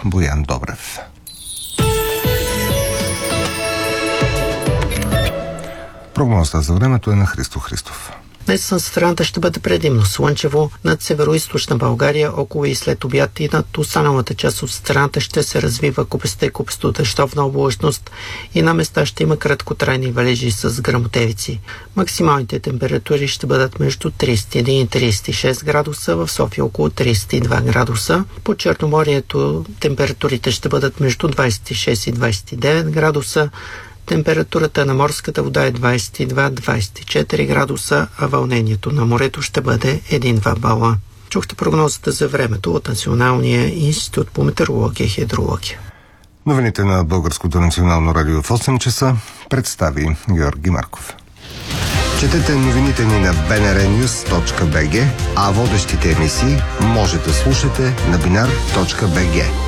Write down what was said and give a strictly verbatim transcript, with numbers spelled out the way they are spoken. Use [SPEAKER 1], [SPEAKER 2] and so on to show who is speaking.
[SPEAKER 1] Боян Добрев. Прогнозата за времето е на Христо Христов.
[SPEAKER 2] Днес на страната ще бъде предимно слънчево, над североизточна България около и след обяд и над останалата част от страната ще се развива купеста и купесто дъждовна облачност и на места ще има краткотрайни валежи с гръмотевици. Максималните температури ще бъдат между тридесет и един и тридесет и шест градуса, в София около тридесет и два градуса. По Черноморието температурите ще бъдат между двадесет и шест и двадесет и девет градуса. Температурата на морската вода е двадесет и два до двадесет и четири градуса, а вълнението на морето ще бъде един-два бала. Чухте прогнозата за времето от Националния институт по метеорология и хидрология.
[SPEAKER 1] Новините на Българското национално радио в осем часа представи Георги Марков. Четете новините ни на би ен ар нюс точка би джи, а водещите емисии може да слушате на бинар точка би джи.